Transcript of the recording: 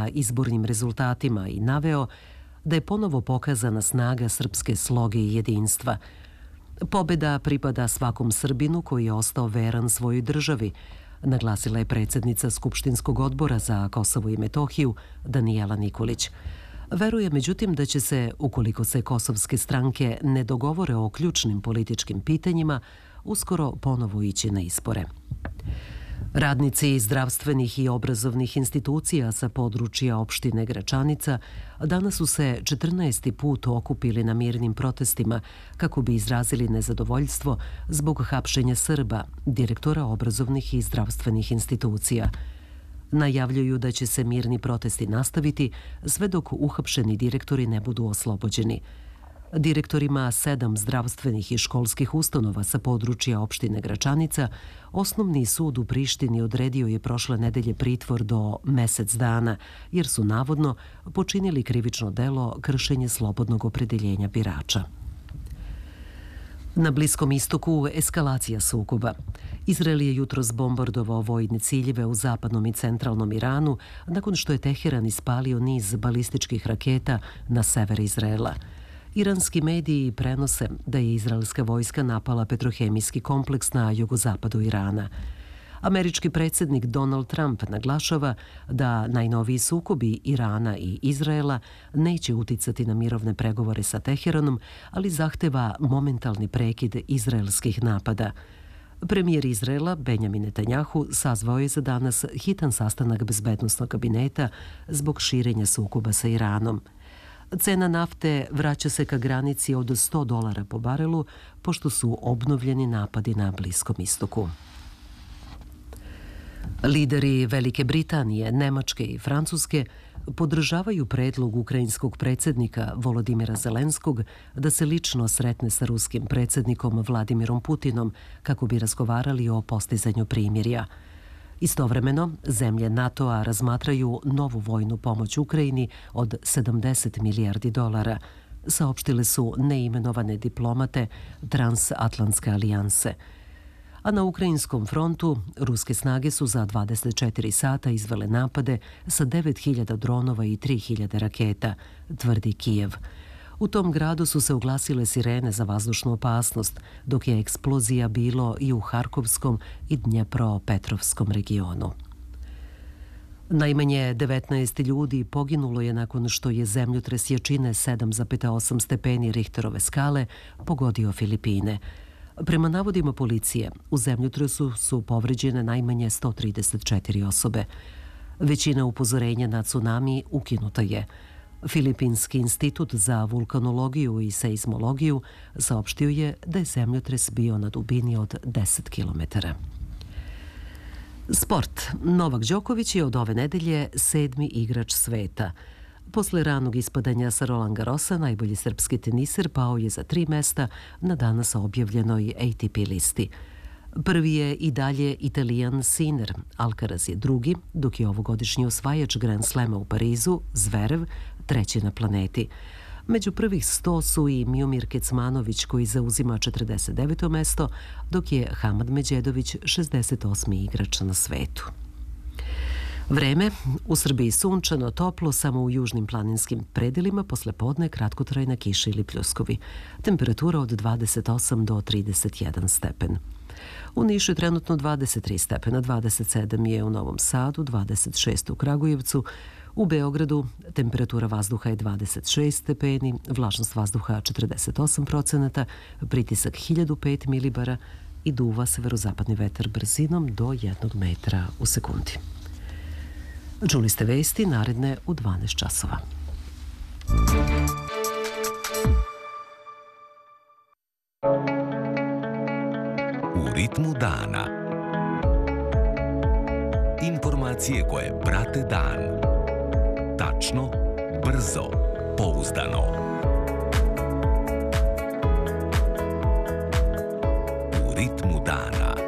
sa izbornim rezultatima i naveo da je ponovo pokazana snaga srpske sloge i jedinstva. Pobeda pripada svakom Srbinu koji je ostao veran svojoj državi, naglasila je predsjednica Skupštinskog odbora za Kosovo i Metohiju Danijela Nikolić. Veruje međutim da će se, ukoliko se kosovske stranke ne dogovore o ključnim političkim pitanjima, uskoro ponovo ići na izbore. Radnici zdravstvenih i obrazovnih institucija sa područja opštine Gračanica danas su se 14. put okupili na mirnim protestima kako bi izrazili nezadovoljstvo zbog hapšenja Srba, direktora obrazovnih i zdravstvenih institucija. Najavljuju da će se mirni protesti nastaviti sve dok uhapšeni direktori ne budu oslobođeni. Direktorima 7 zdravstvenih i školskih ustanova sa područja opštine Gračanica Osnovni sud u Prištini odredio je prošle nedelje pritvor do mesec dana, jer su navodno počinili krivično delo kršenje slobodnog opredeljenja birača. Na Bliskom istoku eskalacija sukoba. Izrael je jutros bombardovao vojne ciljeve u zapadnom i centralnom Iranu nakon što je Teheran ispalio niz balističkih raketa na sever Izraela. Iranski mediji prenose da je izraelska vojska napala petrohemijski kompleks na jugozapadu Irana. Američki predsjednik Donald Trump naglašava da najnoviji sukobi Irana i Izraela neće uticati na mirovne pregovore sa Teheranom, ali zahteva momentalni prekid izraelskih napada. Premijer Izraela Benjamin Netanjahu sazvao je za danas hitan sastanak bezbednosnog kabineta zbog širenja sukoba sa Iranom. Cena nafte vraća se ka granici od $100 po barelu, pošto su obnovljeni napadi na Bliskom istoku. Lideri Velike Britanije, Nemačke i Francuske podržavaju predlog ukrajinskog predsjednika Volodimira Zelenskog da se lično sretne sa ruskim predsjednikom Vladimirom Putinom kako bi razgovarali o postizanju primirja. Istovremeno, zemlje NATO-a razmatraju novu vojnu pomoć Ukrajini od $70 milijardi, saopštile su neimenovane diplomate Transatlantske alijanse. A na ukrajinskom frontu ruske snage su za 24 sata izvele napade sa 9.000 dronova i 3.000 raketa, tvrdi Kijev. U tom gradu su se oglasile sirene za vazdušnu opasnost, dok je eksplozija bilo i u Harkovskom i Dnjepropetrovskom regionu. Najmanje 19 ljudi poginulo je nakon što je zemljotres jačine 7,8 stepeni Richterove skale pogodio Filipine. Prema navodima policije, u zemljotresu su povređene najmanje 134 osobe. Većina upozorenja na tsunami ukinuta je. Filipinski institut za vulkanologiju i seizmologiju saopštio je da je zemljotres bio na dubini od 10 km. Sport. Novak Đoković je od ove nedelje 7. igrač sveta. Posle ranog ispadanja sa Roland Garrosa, najbolji srpski teniser pao je za 3 mesta na danas objavljenoj ATP listi. Prvi je i dalje Italijan Sinner, Alcaraz je drugi, dok je ovogodišnji osvajač Grand Slema u Parizu, Zverev, treći na planeti. Među prvih 100 su i Miomir Kecmanović koji zauzima 49. mesto, dok je Hamad Međedović 68. igrač na svetu. Vreme. U Srbiji sunčano, toplo, samo u južnim planinskim predelima posle podne kratkotrajna kiša ili pljuskovi. Temperatura od 28 do 31 stepen. U Nišu je trenutno 23 stepena, 27 je u Novom Sadu, 26 u Kragujevcu. U Beogradu temperatura vazduha je 26 stepeni, vlažnost vazduha 48%, pritisak 1005 milibara i duva severozapadni vetar brzinom do 1 metra u sekundi. Čuli ste vesti, naredne u 12 časova. U ritmu dana. Informacije koje prate dan. Tačno, brzo, pouzdano. U ritmu dana.